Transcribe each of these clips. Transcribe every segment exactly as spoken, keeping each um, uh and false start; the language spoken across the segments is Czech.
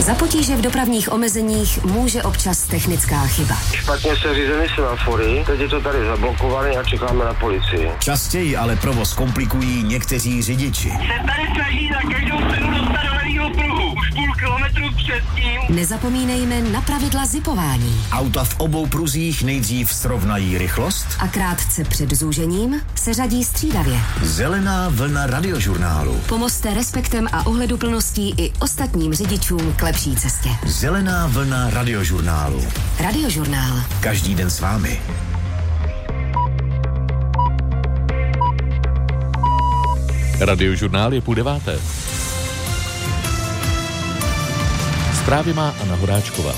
Za potíže v dopravních omezeních může občas technická chyba. Špatně se řízeny semafory, teď je to tady zablokované a čekáme na policii. Častěji ale provoz komplikují někteří řidiči. Se tady snaží na každou cenu dostat do levýho pruhu, už půl kilometru předtím. Nezapomeňme na pravidla zipování. Auta v obou pruzích nejdřív srovnají rychlost A krátce před zúžením se řadí střídavě. Zelená vlna radiožurnálu. Pomozte respektem a ohleduplností i ostatním řidičům k lepší cestě. Zelená vlna radiožurnálu. Radiožurnál. Každý den s vámi. Radiožurnál je půl deváté. Zprávy má Anna Horáčková.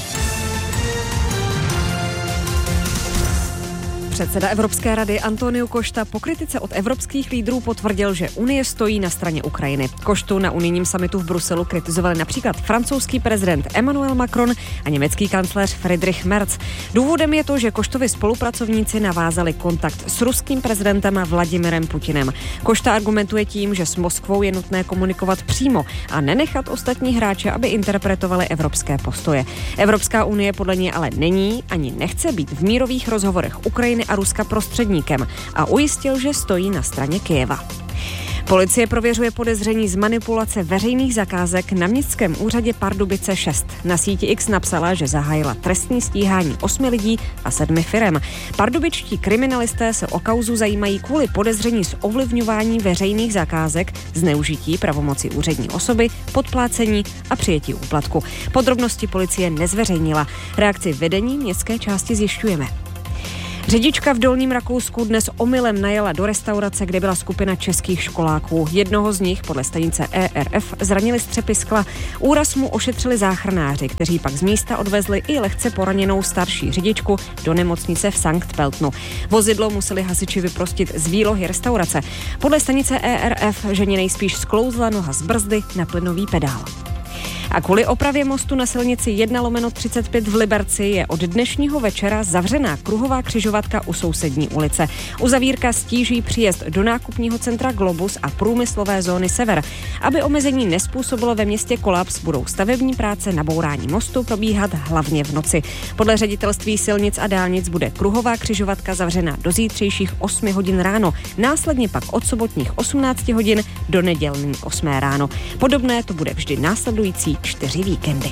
Předseda Evropské rady Antonio Costa po kritice od evropských lídrů potvrdil, že Unie stojí na straně Ukrajiny. Costu na unijním summitu v Bruselu kritizovali například francouzský prezident Emmanuel Macron a německý kancléř Friedrich Merz. Důvodem je to, že Costovi spolupracovníci navázali kontakt s ruským prezidentem Vladimirem Putinem. Costa argumentuje tím, že s Moskvou je nutné komunikovat přímo a nenechat ostatní hráče, aby interpretovali evropské postoje. Evropská unie podle něj ale není ani nechce být v mírových rozhovorech Ukrajiny a Ruska prostředníkem a ujistil, že stojí na straně Kyjeva. Policie prověřuje podezření z manipulace veřejných zakázek na městském úřadě Pardubice šest. Na síti X napsala, že zahájila trestní stíhání osmi lidí a sedmi firem. Pardubičtí kriminalisté se o kauzu zajímají kvůli podezření z ovlivňování veřejných zakázek, zneužití pravomoci úřední osoby, podplácení a přijetí úplatku. Podrobnosti policie nezveřejnila. Reakci vedení městské části zjišťujeme. Řidička v Dolním Rakousku dnes omylem najela do restaurace, kde byla skupina českých školáků. Jednoho z nich podle stanice E R F zranili střepy skla. Úraz mu ošetřili záchranáři, kteří pak z místa odvezli i lehce poraněnou starší řidičku do nemocnice v Sankt Peltnu. Vozidlo museli hasiči vyprostit z výlohy restaurace. Podle stanice E R F ženě nejspíš sklouzla noha z brzdy na plynový pedál. A kvůli opravě mostu na silnici jedna lomeno třicet pět v Liberci je od dnešního večera zavřená kruhová křižovatka u sousední ulice. Uzavírka stíží příjezd do nákupního centra Globus a průmyslové zóny Sever. Aby omezení nezpůsobilo ve městě kolaps, budou stavební práce na bourání mostu probíhat hlavně v noci. Podle ředitelství silnic a dálnic bude kruhová křižovatka zavřena do zítřejších osmi hodin ráno, následně pak od sobotních osmnácti hodin do nedělní osmé ráno. Podobné to bude vždy následující čtyři víkendy.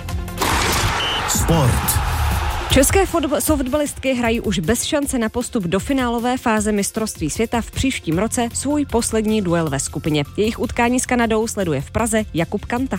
Sport. České fotbal- softballistky hrají už bez šance na postup do finálové fáze mistrovství světa v příštím roce svůj poslední duel ve skupině. Jejich utkání s Kanadou sleduje v Praze Jakub Kanta.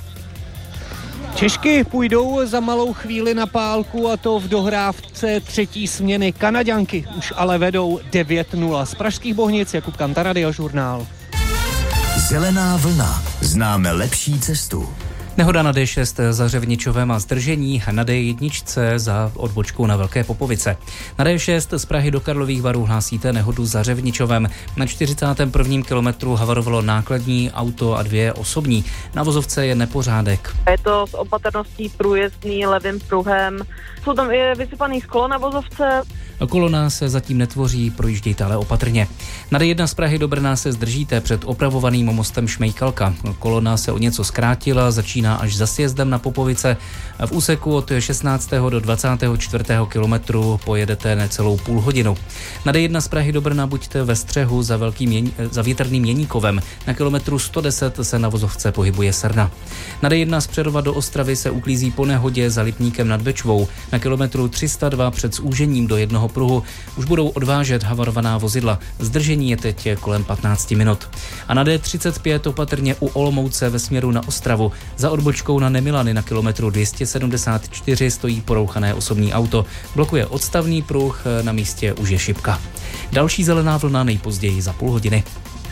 Češky půjdou za malou chvíli na pálku, a to v dohrávce třetí směny. Kanaďanky už ale vedou devět nula. Z pražských Bohnic Jakub Kanta, Radiožurnál. Zelená vlna. Známe lepší cestu. Nehoda na D šest za Řevničovem a zdržení na D jedna za odbočkou na Velké Popovice. Na D šest z Prahy do Karlových Varů hlásíte nehodu za Řevničovem. Na čtyřicátém prvním kilometru havarovalo nákladní auto a dvě osobní. Na vozovce je nepořádek. Je to s opatrností průjezdný levým pruhem. Jsou tam i vysypaný sklo na vozovce. Kolona se zatím netvoří, projíždějte ale opatrně. Na D jedna z Prahy do Brna se zdržíte před opravovaným mostem Šmejkalka. Kolona se o něco zkrátila, začíná až za sjezdem na Popovice. V úseku od šestnáctého do dvacátého čtvrtého kilometru pojedete necelou půl hodinu. Na D jedna z Prahy do Brna buďte ve střehu za, velkým jen, za větrným Jeníkovem. Na kilometru sto deset se na vozovce pohybuje Srna. Na D jedna z Přerova do Ostravy se uklízí po nehodě za Lipníkem nad Bečvou. Na kilometru tři sta dva před zúžením do jednoho pruhu už budou odvážet havarovaná vozidla. Zdržení je teď kolem patnáct minut. A na D třicet pět opatrně u Olomouce ve směru na Ostravu. Za odbočkou na Nemilany na kilometru dvě stě sedmdesát čtyři stojí porouchané osobní auto. Blokuje odstavný pruh, na místě už je šipka. Další zelená vlna nejpozději za půl hodiny.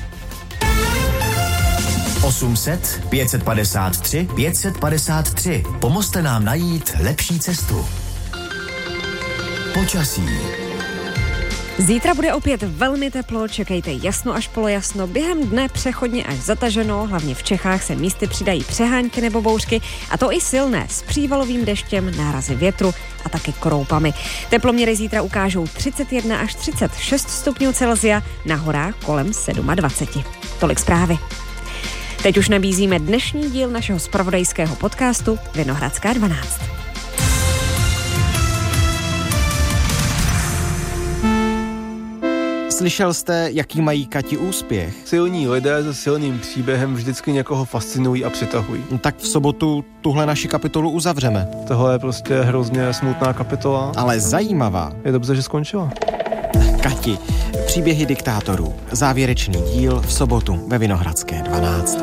osm set, pět set padesát tři, pět set padesát tři. Pomozte nám najít lepší cestu. Počasí. Zítra bude opět velmi teplo, čekejte jasno až polojasno, během dne přechodně až zataženo, hlavně v Čechách se místy přidají přehánky nebo bouřky, a to i silné, s přívalovým deštěm, nárazy větru a taky kroupami. Teploměry zítra ukážou třicet jedna až třicet šest stupňů Celsia, na horách kolem dvacet sedm. Tolik zprávy. Teď už nabízíme dnešní díl našeho zpravodajského podcastu Vinohradská dvanáct. Slyšel jste, jaký mají Kati úspěch? Silní lidé se silným příběhem vždycky někoho fascinují a přitahují. No tak v sobotu tuhle naši kapitolu uzavřeme. Tohle je prostě hrozně smutná kapitola. Ale zajímavá. Je dobře, že skončila. Kati, příběhy diktátorů. Závěrečný díl v sobotu ve Vinohradské dvanáct.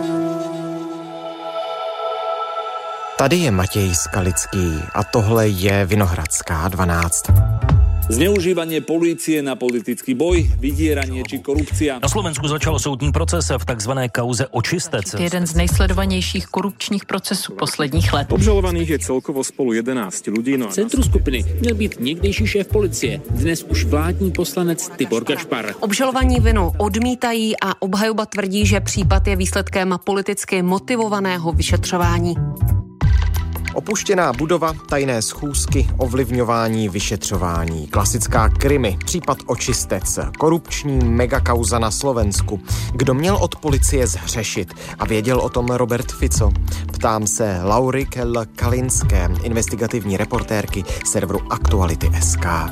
Tady je Matěj Skalický a tohle je Vinohradská dvanáct. Zneužívanie polície na politický boj, vydieranie či korupcia. Na Slovensku začal soudní proces v takzvané kauze Očistec. Jeden z nejsledovanějších korupčních procesů posledních let. Obžalovaných je celkovo spolu jedenáct ľudí. No v centru skupiny měl být někdejší šéf policie, dnes už vládní poslanec Tibor Gašpar. Obžalovaní vinu odmítají a obhajoba tvrdí, že případ je výsledkem politicky motivovaného vyšetřování. Opuštěná budova, tajné schůzky, ovlivňování, vyšetřování, klasická krimi, případ Očistec, korupční megakauza na Slovensku. Kdo měl od policie zhřešit a věděl o tom Robert Fico? Ptám se Laury Kell-Kalinské, investigativní reportérky serveru Aktuality tečka es ká.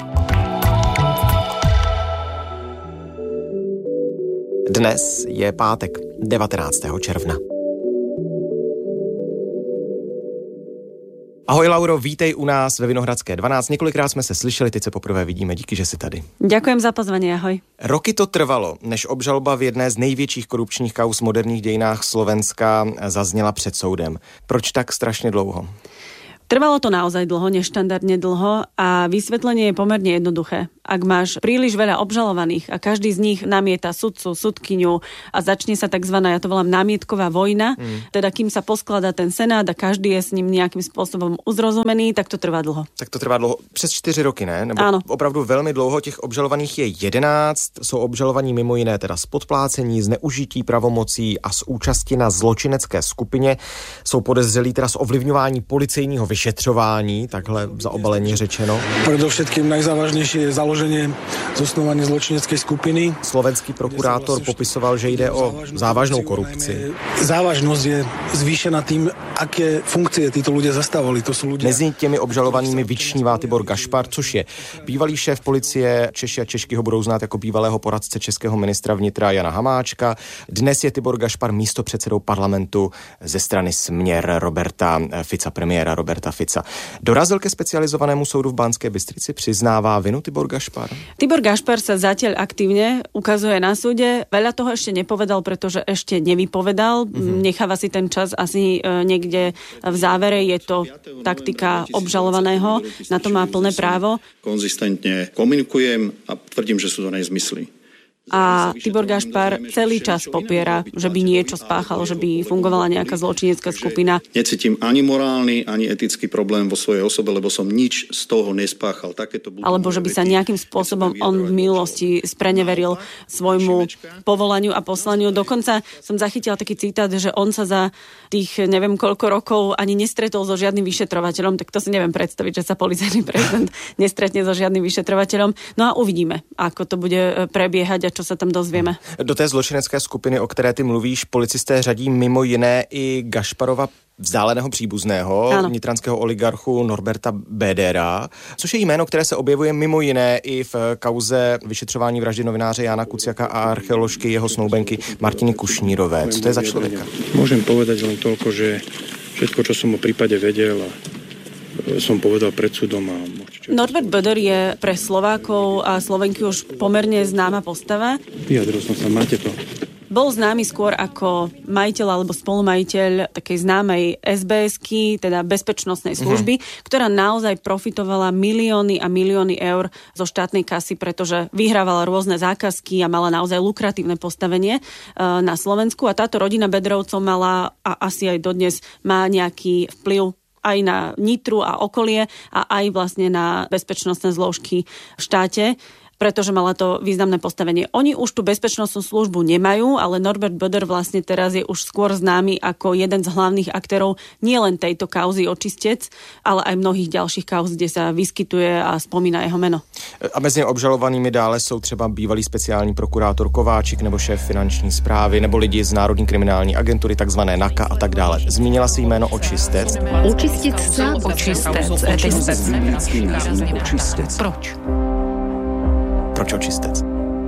Dnes je pátek, devatenáctého června. Ahoj Lauro, vítej u nás ve Vinohradské dvanáct. Několikrát jsme se slyšeli, teď se poprvé vidíme. Díky, že jsi tady. Ďakujem za pozvanie, ahoj. Roky to trvalo, než obžaloba v jedné z největších korupčních kauz v moderních dějinách Slovenska zazněla před soudem. Proč tak strašne dlouho? Trvalo to naozaj dlho, neštandardne dlho a vysvetlenie je pomerne jednoduché. Ak máš príliš veľa obžalovaných a každý z nich namieta sudcu, sudkyňu a začne sa takzvaná, ja to volám námietková vojna, mm. teda kým sa poskladá ten senát a každý je s ním nejakým spôsobom uzrozumený, tak to trvá dlho. Tak to trvá dlho, přes čtyři roky, ne? Nebo Áno. Opravdu velmi dlouho, těch obžalovaných je jedenáct, jsou obžalovaní mimo jiné teda z podplácení, zneužití pravomocí a z účasti na zločinecké skupině, jsou podezřelí teda z ovlivňování policejního vyšetřování, takhle zaobaleně řečeno. Predovšetkým najzávažnejšie je založenie, zosnovanie zločineckej skupiny. Slovenský prokurátor popisoval, že jde o závažnou korupci. Závažnosť je zvýšená tým, aké funkcie títo ľudia zastávali. To sú ľudia. Mezi těmi obžalovanými vyčnívá Tibor Gašpar, což je bývalý šéf policie. Češi a Češky ho budou znát jako bývalého poradce českého ministra vnitra Jana Hamáčka. Dnes je Tibor Gašpar místopředsedou parlamentu ze strany Směr Roberta Fica, premiéra Roberta Fica. Dorazil ke specializovanému soudu v Banskej Bystrici, přiznává vinu Tibor Gašpar? Tibor Gašpar sa zatiaľ aktívne ukazuje na súde. Veľa toho ešte nepovedal, pretože ešte nevypovedal. Mm-hmm. Necháva si ten čas asi e, niekde v závere. Je to taktika obžalovaného. Na to má plné právo. Konzistentne komunikujem a tvrdím, že sú to nezmysly. A Tibor Gašpar celý čas popiera, že by niečo spáchal, že by fungovala nejaká zločinecká skupina. Necítim ani morálny, ani etický problém vo svojej osobe, lebo som nič z toho nespáchal. Takéto budú Alebo že by sa nejakým spôsobom on v minulosti spreneveril svojmu povolaniu a poslaniu. Dokonca som zachytila taký citát, že on sa za tých neviem koľko rokov ani nestretol so žiadnym vyšetrovateľom, tak to si neviem predstaviť, že sa policajný prezident nestretne so žiadnym vyšetrovateľom. No a uvidíme, ako to bude prebiehať a čo sa tam dozvieme. Do té zločinecké skupiny, o které ty mluvíš, policisté řadí mimo jiné i Gašparova vzdáleného příbuzného, ano. Nitranského oligarchu Norberta Bedera, což je jméno, které se objevuje mimo jiné i v kauze vyšetřování vraždy novináře Jana Kuciaka a archeoložky jeho snoubenky Martiny Kušnírové. Co to je za člověka? Môžem povedať len toľko, že všetko, čo som o prípade vedel a som povedal pred súdom. A... Norbert Böder je pre Slovákov a Slovenky už pomerne známa postava. Vyjadril som sa, máte to. Bol známy skôr ako majiteľ alebo spolumajiteľ takej známej es bé esky, teda bezpečnostnej služby, uh-huh. ktorá naozaj profitovala milióny a milióny eur zo štátnej kasy, pretože vyhrávala rôzne zákazky a mala naozaj lukratívne postavenie uh, na Slovensku. A táto rodina Bederovcov mala a asi aj dodnes má nejaký vplyv aj na Nitru a okolie a aj vlastne na bezpečnostné zložky v štáte. pretože mala to významné postavenie. Oni už tú bezpečnostnú službu nemajú, ale Norbert Böder vlastne teraz je už skôr známy ako jeden z hlavných aktérov nielen tejto kauzy Očistec, ale aj mnohých ďalších kauz, kde sa vyskytuje a spomína jeho meno. A mezi obžalovanými dále jsou třeba bývalý speciální prokurátor Kováčik nebo šéf finanční správy nebo lidi z Národní kriminální agentury, takzvané NAKA a tak dále. Zmínila si jméno Očistec. Očistit se, očistec. Očistec. Proč? Proč Očistec?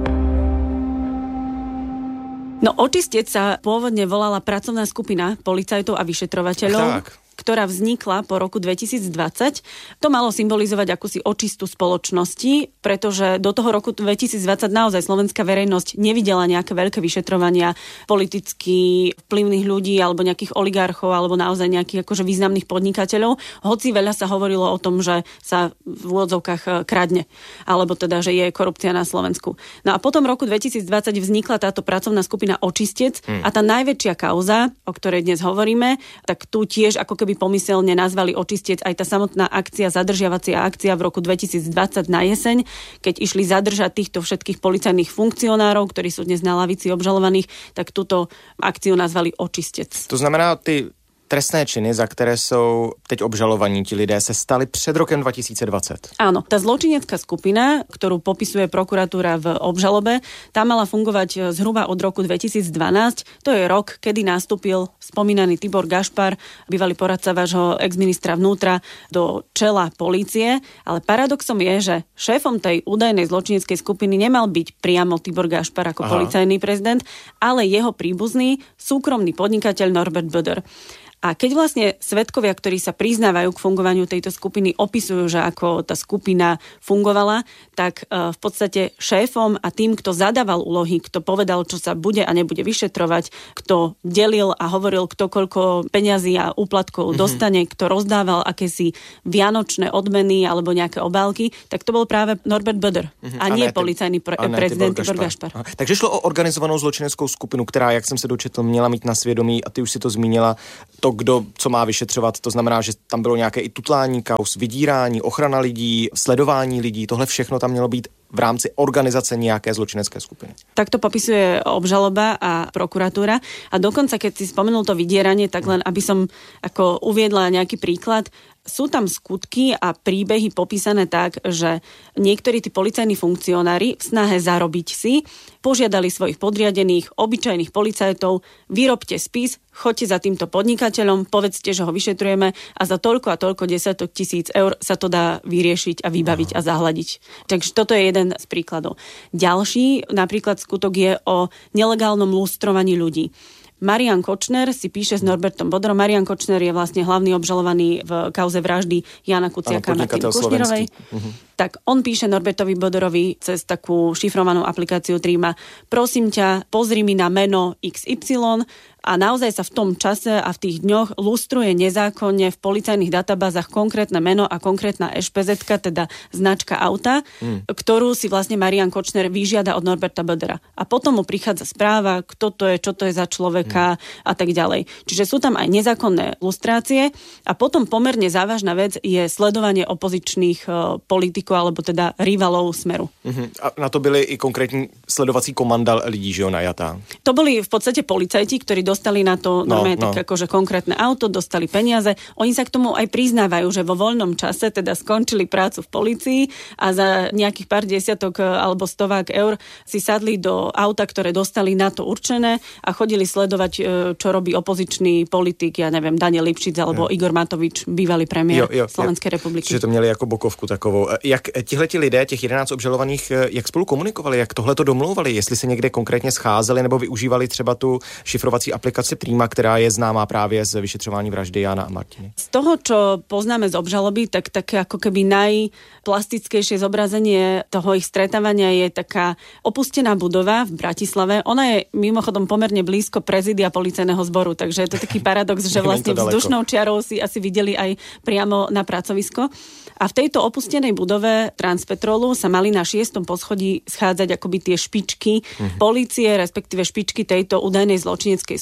No Očistec sa pôvodne volala pracovná skupina policajtov a vyšetrovateľov, ktorá vznikla po roku dvetisícdvadsať. To malo symbolizovať akúsi očistu spoločnosti, pretože do toho roku dvetisícdvadsať naozaj slovenská verejnosť nevidela nejaké veľké vyšetrovania politicky vplyvných ľudí alebo nejakých oligarchov alebo naozaj nejakých akože významných podnikateľov. Hoci veľa sa hovorilo o tom, že sa v úvodzovkách kradne, alebo teda, že je korupcia na Slovensku. No a potom roku dvetisícdvadsať vznikla táto pracovná skupina Očistec hmm. a tá najväčšia kauza, o ktorej dnes hovoríme, tak tu tiež ako keby pomyselne nazvali Očistec aj tá samotná akcia, zadržiavacia akcia v roku dvetisícdvadsať na jeseň, keď išli zadržať týchto všetkých policajných funkcionárov, ktorí sú dnes na lavici obžalovaných, tak túto akciu nazvali Očistec. To znamená, ty trestné činy, za které jsou teď obžalovaní ti lidé, se staly před rokem dva tisíce dvacet. Áno, tá zločinecká skupina, ktorú popisuje prokuratúra v obžalobe, tá mala fungovať zhruba od roku dvetisícdvanásť. To je rok, kedy nastúpil spomínaný Tibor Gašpar, bývalý poradca vášho exministra vnútra, do čela polície. Ale paradoxom je, že šéfom tej údajnej zločineckej skupiny nemal byť priamo Tibor Gašpar ako Aha. policajný prezident, ale jeho príbuzný, súkromný podnikateľ Norbert Böder. A keď vlastne svedkovia, ktorí sa priznávajú k fungovaniu tejto skupiny, opisujú, že ako tá skupina fungovala, tak v podstate šéfom a tým, kto zadával úlohy, kto povedal, čo sa bude a nebude vyšetrovať, kto delil a hovoril, kto koľko peňazí a úplatkov mm-hmm. dostane, kto rozdával akési vianočné odmeny alebo nejaké obálky, tak to bol práve Norbert Böder mm-hmm. a nie a ne, policajný pre- ne, prezident Tibor Gašpar. Gašpar. Takže šlo o organizovanou zločineckou skupinu, která, jak jsem se dočetl, měla mít na svědomí, a ty už si to zmínila, to, kdo co má vyšetřovat, to znamená, že tam bylo nějaké i tutlání kauz, vydírání, ochrana lidí, sledování lidí, tohle všechno tam mělo být v rámci organizace nejaké zločinecké skupiny. Tak to popisuje obžaloba a prokuratúra. A dokonca, keď si spomenul to vydieranie, tak len aby som ako uviedla nejaký príklad, sú tam skutky a príbehy popísané tak, že niektorí tí policajní funkcionári v snahe zarobiť si požiadali svojich podriadených, obyčajných policajtov, vyrobte spis, choďte za týmto podnikateľom, povedzte, že ho vyšetrujeme a za toľko a toľko desiatok tisíc eur sa to dá vyriešiť a vybaviť a zahľadiť. Takže toto je jeden z príkladov. Ďalší napríklad skutok je o nelegálnom lustrovaní ľudí. Marian Kočner si píše s Norbertom Böderom. Marian Kočner je vlastne hlavný obžalovaný v kauze vraždy Jana Kuciaka a Martiny Kušnírovej. Uh-huh. Tak on píše Norbertovi Böderovi cez takú šifrovanú aplikáciu Trima: prosím ťa, pozri mi na meno iks ypsilon, a naozaj sa v tom čase a v tých dňoch lustruje nezákonne v policajných databázach konkrétne meno a konkrétna eš pé zetka, teda značka auta, mm. ktorú si vlastne Marian Kočner vyžiada od Norberta Bödera. A potom mu prichádza správa, kto to je, čo to je za človeka mm. a tak ďalej. Čiže sú tam aj nezákonné lustrácie a potom pomerne závažná vec je sledovanie opozičných uh, politikov alebo teda rivalov Smeru. Mm-hmm. A na to byli i konkrétní sledovací komanda lidí, že jo, najatá? To boli v podstate policajti, ktorí dostali na to normálne no, no. tak akože konkrétne auto, dostali peniaze. Oni sa k tomu aj priznávajú, že vo voľnom čase teda skončili prácu v polícii a za nejakých pár desiatok alebo stovák eur si sadli do auta, ktoré dostali na to určené a chodili sledovať, čo robí opozičný politik, ja neviem, Daniel Lipšic alebo jo. Igor Matovič, bývalý premiér jo, jo, Slovenskej jo. republiky. Že to měli jako bokovku takovou. Jak tihleti lidé, těch jedenáct obžalovaných, jak spolu komunikovali, jak tohle to domlouvali, jestli se někde konkrétně scházeli nebo využívali třeba tu šifrovací aplikaci Trima, která je známá právě z vyšetřování vraždy Jana a Martiny. Z toho, čo poznáme z obžaloby, tak také ako keby najplastickejšie zobrazenie toho ich stretávania je taká opustená budova v Bratislave. Ona je mimochodom pomerne blízko prezídia policajného zboru, takže je to taký paradox, že vlastne vzdušnou čiarou si asi videli aj priamo na pracovisko. A v tejto opustenej budove Transpetrolu sa mali na šiestom poschodí schádzať akoby tie špičky mm-hmm. polície, respektíve špičky tejto údajnej zločineckej skupiny.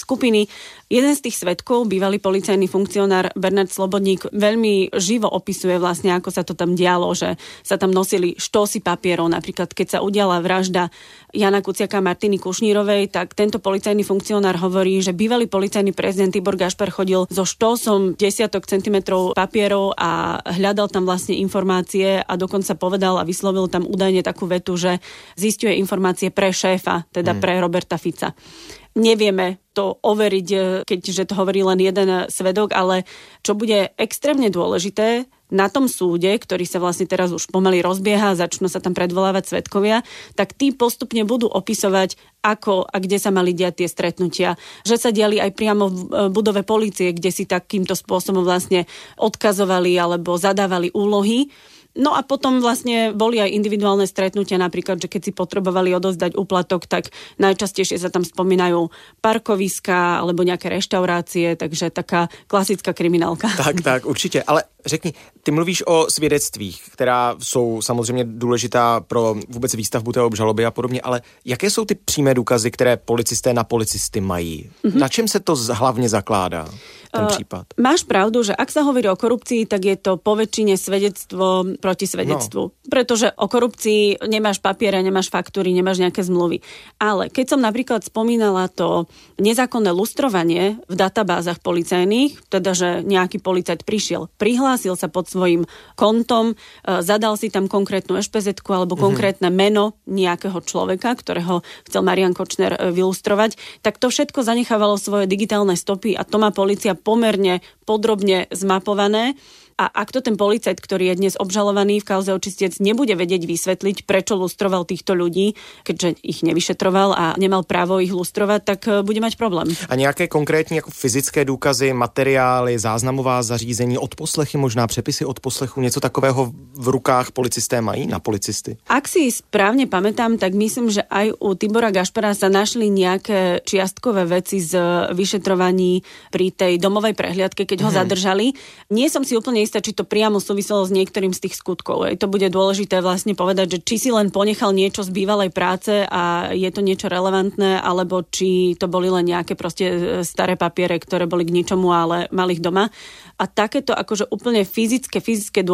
skupiny. Jeden z tých svedkov, bývalý policajný funkcionár Bernard Slobodník, veľmi živo opisuje vlastne, ako sa to tam dialo, že sa tam nosili štosy papierov. Napríklad, keď sa udiala vražda Jana Kuciaka a Martiny Kušnírovej, tak tento policajný funkcionár hovorí, že bývalý policajný prezident Tibor Gašpar chodil so štosom desiatok centimetrov papierov a hľadal tam vlastne informácie a dokonca povedal a vyslovil tam údajne takú vetu, že zisťuje informácie pre šéfa, teda hmm. pre Roberta Fica. Nevieme to overiť, keďže to hovorí len jeden svedok, ale čo bude extrémne dôležité, na tom súde, ktorý sa vlastne teraz už pomaly rozbieha, začnú sa tam predvolávať svedkovia, tak tí postupne budú opisovať, ako a kde sa mali diať tie stretnutia. Že sa diali aj priamo v budove polície, kde si takýmto spôsobom vlastne odkazovali alebo zadávali úlohy. No a potom vlastne boli aj individuálne stretnutia, napríklad, že keď si potrebovali odozdať úplatok, tak najčastejšie sa tam spomínajú parkoviská alebo nejaké reštaurácie, takže taká klasická kriminálka. Tak, tak, určitě. Ale řekni, ty mluvíš o svědectvích, která jsou samozřejmě důležitá pro vůbec výstavbu té obžaloby a podobně, ale jaké jsou ty přímé důkazy, které policisté na policisty mají? Mm-hmm. Na čem se to hlavně zakládá? Ten prípad. Uh, máš pravdu, že ak sa hovorí o korupcii, tak je to poväčšine svedectvo proti svedectvu. No. Pretože o korupcii nemáš papiere, nemáš faktúry, nemáš nejaké zmluvy. Ale keď som napríklad spomínala to nezákonné lustrovanie v databázach policajných, teda že nejaký policajt prišiel, prihlásil sa pod svojím kontom, uh, zadal si tam konkrétnu ešpezetku alebo mm-hmm. konkrétne meno nejakého človeka, ktorého chcel Marian Kočner uh, vylustrovať, tak to všetko zanechávalo svoje digitálne stopy a to má polícia pomerne podrobne zmapované. A ak to ten policajt, ktorý je dnes obžalovaný v kauze Očistec, nebude vedieť vysvetliť, prečo lustroval týchto ľudí, keďže ich nevyšetroval a nemal právo ich lustrovať, tak bude mať problém. A nějaké konkrétní jako fyzické důkazy, materiály, záznamová zařízení, odposlechy, možná přepisy odposlechu, něco takového v rukách policisté mají na policisty? Ak si správne pamätám, tak myslím, že aj u Tibora Gašpara sa našli nejaké čiastkové veci z vyšetrovaní pri tej domovej prehliadke, keď ho hmm. zadržali. Nie som si úplne či to priamo súviselo s niektorým z tých skutkov. To bude dôležité vlastne povedať, že či si len ponechal niečo z bývalej práce a je to niečo relevantné, alebo či to boli len nejaké proste staré papiere, ktoré boli k ničomu, ale mali ich doma. A takéto akože úplne fyzické, fyzické